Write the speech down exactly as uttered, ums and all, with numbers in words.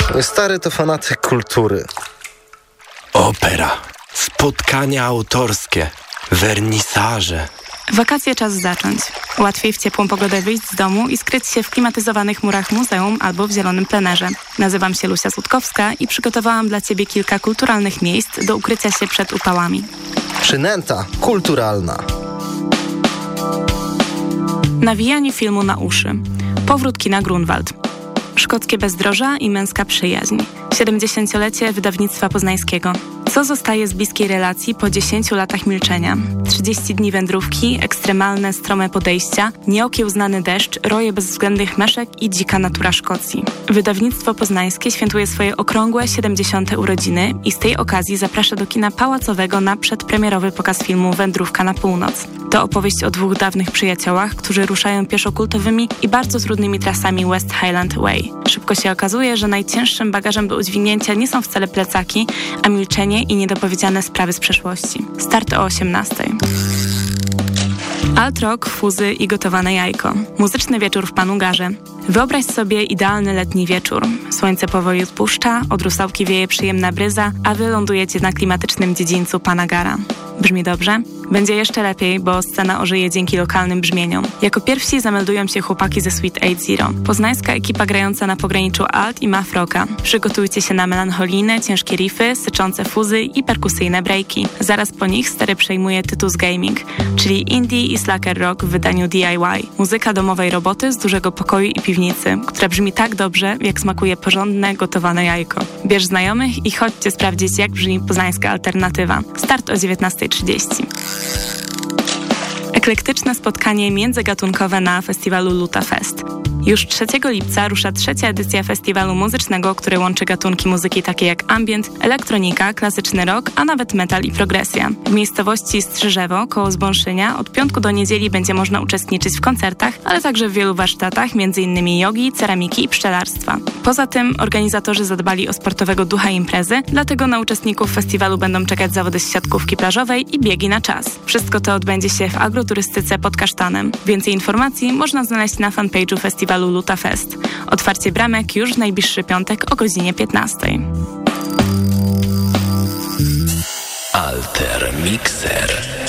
Mój stary to fanatyk kultury. Opera, spotkania autorskie, wernisaże. Wakacje czas zacząć. Łatwiej w ciepłą pogodę wyjść z domu i skryć się w klimatyzowanych murach muzeum albo w zielonym plenerze. Nazywam się Lucia Sutkowska i przygotowałam dla Ciebie kilka kulturalnych miejsc do ukrycia się przed upałami. Przynęta kulturalna. Nawijanie filmu na uszy. Powrót kina Grunwald. Szkockie bezdroża i męska przyjaźń. siedemdziesięciolecie wydawnictwa poznańskiego. Co zostaje z bliskiej relacji po dziesięciu latach milczenia? trzydzieści dni wędrówki, ekstremalne, strome podejścia, nieokiełznany deszcz, roje bezwzględnych meszek i dzika natura Szkocji. Wydawnictwo poznańskie świętuje swoje okrągłe siedemdziesiąte urodziny i z tej okazji zaprasza do kina pałacowego na przedpremierowy pokaz filmu Wędrówka na północ. To opowieść o dwóch dawnych przyjaciołach, którzy ruszają pieszo kultowymi i bardzo trudnymi trasami West Highland Way. Szybko się okazuje, że najcięższym bagażem do udźwignięcia nie są wcale plecaki, a milczenie i niedopowiedziane sprawy z przeszłości. Start o osiemnastej. Alt rock, fuzy i gotowane jajko. Muzyczny wieczór w Panugarze. Wyobraź sobie idealny letni wieczór. Słońce powoli odpuszcza, od rusałki wieje przyjemna bryza, a wy lądujecie na klimatycznym dziedzińcu Panagara. Brzmi dobrze? Będzie jeszcze lepiej, bo scena ożyje dzięki lokalnym brzmieniom. Jako pierwsi zameldują się chłopaki ze Sweet Eight Zero. Poznańska ekipa grająca na pograniczu alt i math rocka. Przygotujcie się na melancholijne, ciężkie riffy, syczące fuzy i perkusyjne breaki. Zaraz po nich stary przejmuje Tytus Gaming, czyli indie i slacker rock w wydaniu D I Y. Muzyka domowej roboty z dużego pokoju i piwnicy, która brzmi tak dobrze, jak smakuje porządne, gotowane jajko. Bierz znajomych i chodźcie sprawdzić, jak brzmi poznańska alternatywa. Start o dziewiętnasta trzydzieści. Eklektyczne spotkanie międzygatunkowe na festiwalu Luta Fest. Już trzeciego lipca rusza trzecia edycja festiwalu muzycznego, który łączy gatunki muzyki takie jak ambient, elektronika, klasyczny rock, a nawet metal i progresja. W miejscowości Strzyżewo, koło Zbąszynia, od piątku do niedzieli będzie można uczestniczyć w koncertach, ale także w wielu warsztatach, m.in. jogi, ceramiki i pszczelarstwa. Poza tym organizatorzy zadbali o sportowego ducha imprezy, dlatego na uczestników festiwalu będą czekać zawody z siatkówki plażowej i biegi na czas. Wszystko to odbędzie się w agroturystyce pod Kasztanem. Więcej informacji można znaleźć na fanpage'u festiwalu Luta Fest. Otwarcie bramek już w najbliższy piątek o godzinie piętnastej. Alter Mixer.